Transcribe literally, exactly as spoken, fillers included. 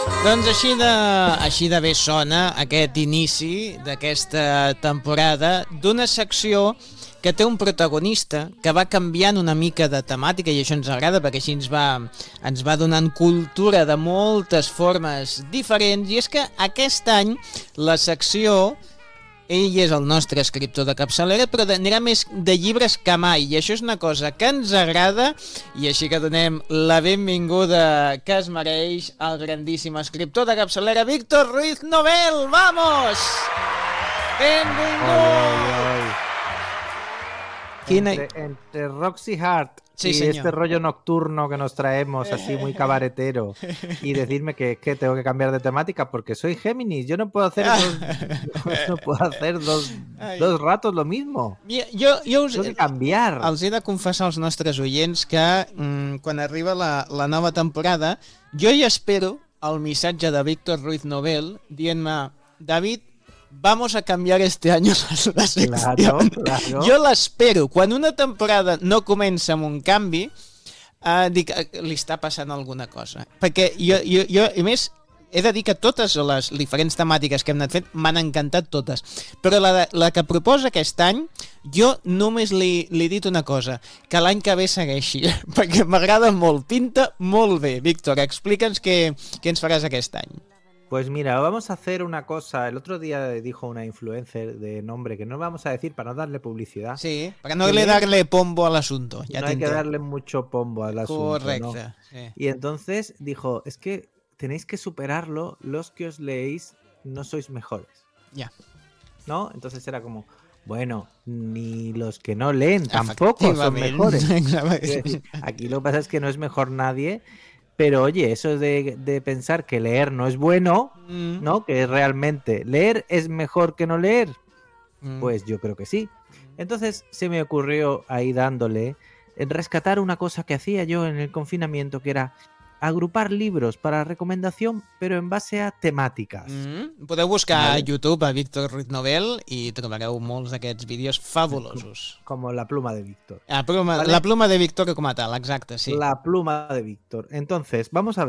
Doncs així de, així de bé sona aquest inici d'aquesta temporada d'una secció que té un protagonista que va canviant una mica de temàtica i això ens agrada perquè així ens va, ens va donant cultura de moltes formes diferents, i és que aquest any la secció, ell és el nostre escriptor de capçalera, però anirà més de llibres que mai, i això és una cosa que ens agrada, i així que donem la benvinguda que es mereix al grandíssim escriptor de capçalera, Víctor Ruiz Nobel. ¡Vamos! ¡Benvingut! Entre, entre Roxy Hart sí, y señor. este rollo nocturno que nos traemos así muy cabaretero y decirme que, que tengo que cambiar de temática porque soy Géminis, yo no puedo hacer dos, no puedo hacer dos, dos ratos lo mismo. Jo, jo us, tengo que canviar. Els he de confessar als nostres oients que mmm, quan arriba la, la nova temporada jo ja espero el missatge de Víctor Ruiz Nobel dient-me: David, vamos a cambiar este año la sección. Claro, claro. Jo l'espero. Quan una temporada no comença amb un canvi, eh, dic, eh, li està passant alguna cosa. Perquè jo, jo, jo, a més, he de dir que totes les diferents temàtiques que hem anat fent m'han encantat totes. Però la, la que proposa aquest any, jo només li, li he dit una cosa, que l'any que ve segueixi, perquè m'agrada molt, pinta molt bé. Víctor, explica'ns què, què ens faràs aquest any. Pues mira, vamos a hacer una cosa. El otro día dijo una influencer de nombre que no vamos a decir para no darle publicidad. Sí, para no le darle pombo al asunto. Ya no hay que darle mucho pombo al asunto. Correcto. ¿No? Sí. Y entonces dijo, es que tenéis que superarlo, los que os leéis no sois mejores. Ya. ¿No? Entonces era como, bueno, ni los que no leen tampoco son mejores. Decir, aquí lo que pasa es que no es mejor nadie. Pero oye, eso de, de pensar que leer no es bueno, mm. ¿no? Que realmente leer es mejor que no leer, mm. pues yo creo que sí. Entonces se me ocurrió ahí dándole en rescatar una cosa que hacía yo en el confinamiento, que era agrupar libros para recomendación, però en base a temàtiques. Mm. Podeu buscar vale. a YouTube a Víctor Ruiz Nobel i trobareu molts d'aquests vídeos fabulosos. Com la pluma de Víctor. La pluma, ¿vale? La pluma de Víctor com a tal, exacte, sí. La pluma de Víctor. Entonces, vamos a ver.